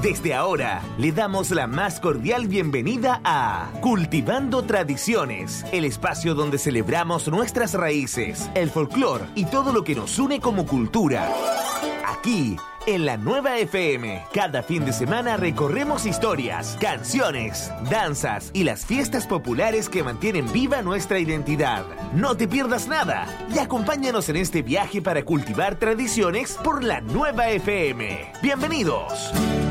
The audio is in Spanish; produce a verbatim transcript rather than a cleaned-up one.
Desde ahora, le damos la más cordial bienvenida a Cultivando Tradiciones, el espacio donde celebramos nuestras raíces, el folclore y todo lo que nos une como cultura. Aquí, en la Nueva F M, cada fin de semana recorremos historias, canciones, danzas y las fiestas populares que mantienen viva nuestra identidad. No te pierdas nada y acompáñanos en este viaje para cultivar tradiciones por la Nueva F M. ¡Bienvenidos!